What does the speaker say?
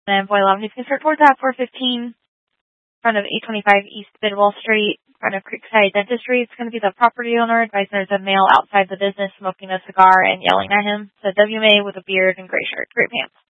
And Boyle Avenue, you can start towards that 415, in front of 825 East Bidwell Street, in front of Creekside Dentistry. It's going to be the property owner advising there's a male outside the business smoking a cigar and yelling at him. It's a WMA with a beard and gray shirt, gray pants.